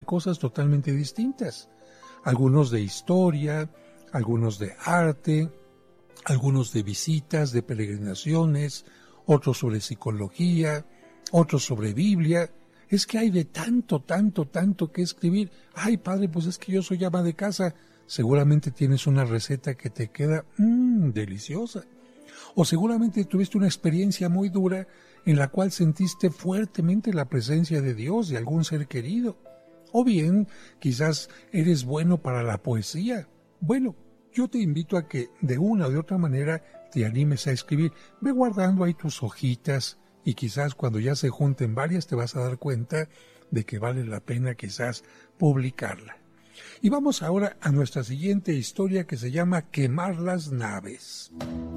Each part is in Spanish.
cosas totalmente distintas. Algunos de historia, algunos de arte, algunos de visitas, de peregrinaciones, otros sobre psicología, otros sobre Biblia. Es que hay de tanto que escribir. Ay, padre, pues es que yo soy ama de casa. Seguramente tienes una receta que te queda deliciosa. O seguramente tuviste una experiencia muy dura en la cual sentiste fuertemente la presencia de Dios, de algún ser querido. O bien, quizás eres bueno para la poesía. Bueno, yo te invito a que de una o de otra manera te animes a escribir. Ve guardando ahí tus hojitas y quizás cuando ya se junten varias te vas a dar cuenta de que vale la pena quizás publicarla. Y vamos ahora a nuestra siguiente historia que se llama Quemar las naves.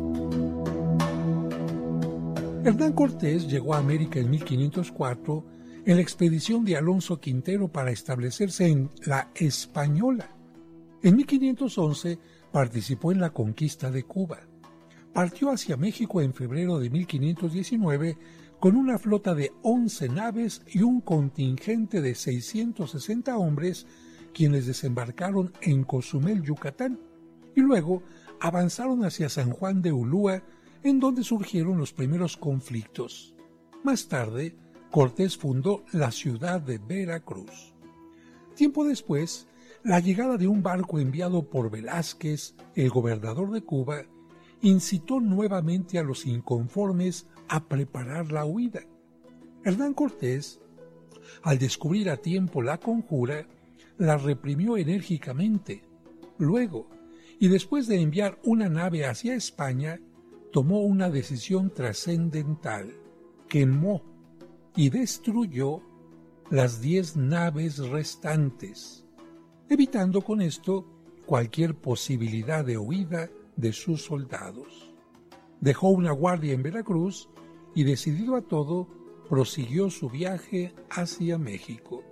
Hernán Cortés llegó a América en 1504 en la expedición de Alonso Quintero para establecerse en la Española. En 1511 participó en la conquista de Cuba. Partió hacia México en febrero de 1519 con una flota de 11 naves y un contingente de 660 hombres, quienes desembarcaron en Cozumel, Yucatán, y luego avanzaron hacia San Juan de Ulúa, en donde surgieron los primeros conflictos. Más tarde, Cortés fundó la ciudad de Veracruz. Tiempo después, la llegada de un barco enviado por Velázquez, el gobernador de Cuba, incitó nuevamente a los inconformes a preparar la huida. Hernán Cortés, al descubrir a tiempo la conjura, la reprimió enérgicamente. Luego, y después de enviar una nave hacia España, tomó una decisión trascendental. Quemó y destruyó las 10 naves restantes, evitando con esto cualquier posibilidad de huida de sus soldados. Dejó una guardia en Veracruz y, decidido a todo, prosiguió su viaje hacia México.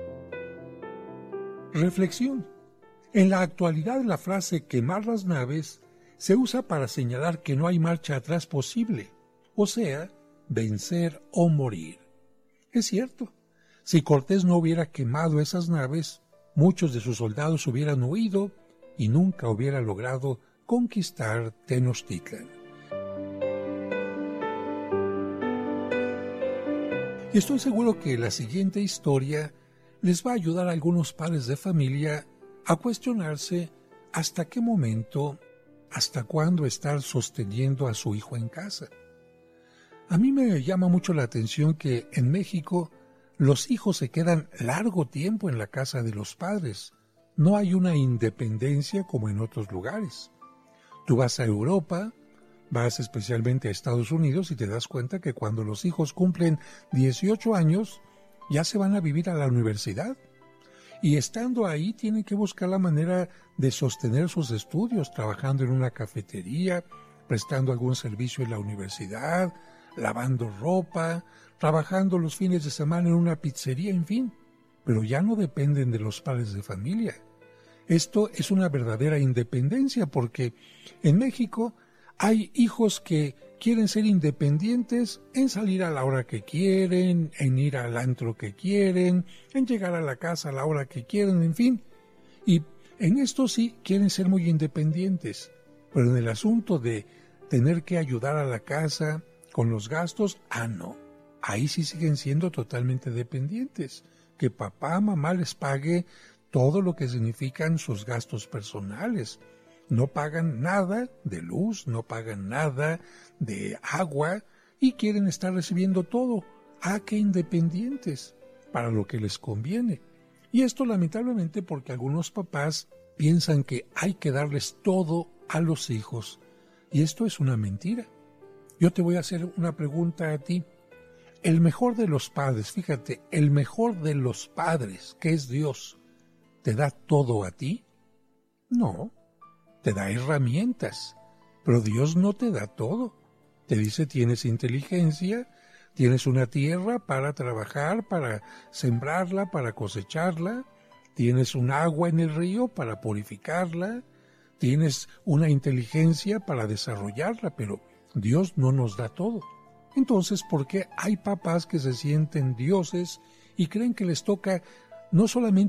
Reflexión. En la actualidad la frase quemar las naves se usa para señalar que no hay marcha atrás posible, o sea, vencer o morir. Es cierto, si Cortés no hubiera quemado esas naves, muchos de sus soldados hubieran huido y nunca hubiera logrado conquistar Tenochtitlan. Y estoy seguro que la siguiente historia les va a ayudar a algunos padres de familia a cuestionarse hasta qué momento, hasta cuándo estar sosteniendo a su hijo en casa. A mí me llama mucho la atención que en México los hijos se quedan largo tiempo en la casa de los padres. No hay una independencia como en otros lugares. Tú vas a Europa, vas especialmente a Estados Unidos y te das cuenta que cuando los hijos cumplen 18 años, ya se van a vivir a la universidad. Y estando ahí tienen que buscar la manera de sostener sus estudios, trabajando en una cafetería, prestando algún servicio en la universidad, lavando ropa, trabajando los fines de semana en una pizzería, en fin. Pero ya no dependen de los padres de familia. Esto es una verdadera independencia porque en México hay hijos que quieren ser independientes en salir a la hora que quieren, en ir al antro que quieren, en llegar a la casa a la hora que quieren, en fin. Y en esto sí quieren ser muy independientes, pero en el asunto de tener que ayudar a la casa con los gastos, no. Ahí sí siguen siendo totalmente dependientes. Que papá, mamá les pague todo lo que significan sus gastos personales. No pagan nada de luz, no pagan nada de agua y quieren estar recibiendo todo. ¡Qué independientes! Para lo que les conviene. Y esto lamentablemente porque algunos papás piensan que hay que darles todo a los hijos. Y esto es una mentira. Yo te voy a hacer una pregunta a ti. El mejor de los padres, fíjate, el mejor de los padres, que es Dios, ¿te da todo a ti? No. Te da herramientas, pero Dios no te da todo. Te dice tienes inteligencia, tienes una tierra para trabajar, para sembrarla, para cosecharla, tienes un agua en el río para purificarla, tienes una inteligencia para desarrollarla, pero Dios no nos da todo. Entonces, ¿por qué hay papás que se sienten dioses y creen que les toca no solamente